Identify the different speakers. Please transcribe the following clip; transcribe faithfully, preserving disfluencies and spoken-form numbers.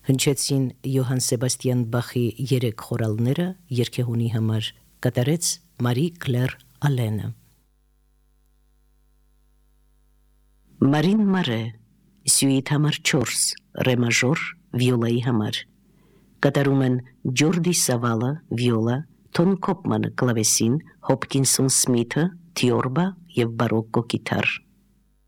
Speaker 1: Հնչեցին Յոհան Սեբաստիան Բախի երեք խորալները երգեհունի համար, կատարեց Մարի Կլեր Ալենը։ Մարին Մարե, սյուիթ համար չորս, ռե մաժոր, վիոլայի համար, կատարում են Ջորդի Սավալը, վիոլա, Թոն Կոպմանը, կլավեսին, Հոպկինսոն Սմիթը, թիորբա և բարոկկո կիթար։